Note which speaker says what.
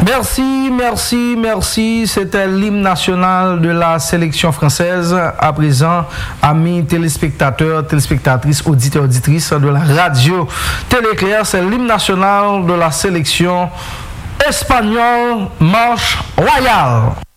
Speaker 1: Merci. C'était l'hymne national de la sélection française. À présent, amis téléspectateurs, téléspectatrices, auditeurs, auditrices de la radio Téléclair, c'est l'hymne national de la sélection espagnole, Marche Royale.